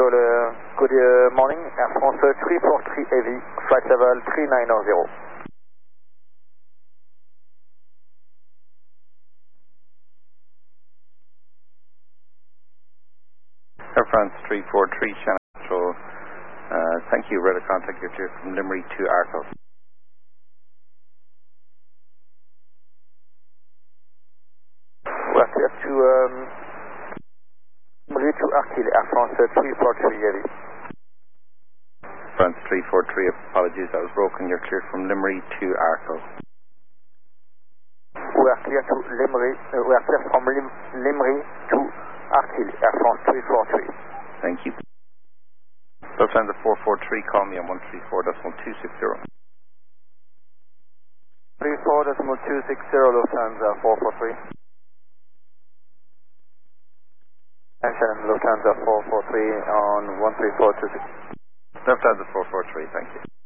good morning, Air France 343 Heavy, flight level 3900. Air France 343 Shannon Control. Thank you. Radar contact, you're clear from Limerick to Arkle. We're clear to Limerick to Arkle, Air France 343 Heavy. France 343, apologies, that was broken. You're clear from Limerick to Arkle. We are clear to Limerick. We are clear from Limerick to Arkle, Air France 343. Thank you. Lufthansa 443, call me on 134.260. 34.260, Lufthansa 443. Action, Lufthansa 443 on 134.260. Lufthansa 443, thank you.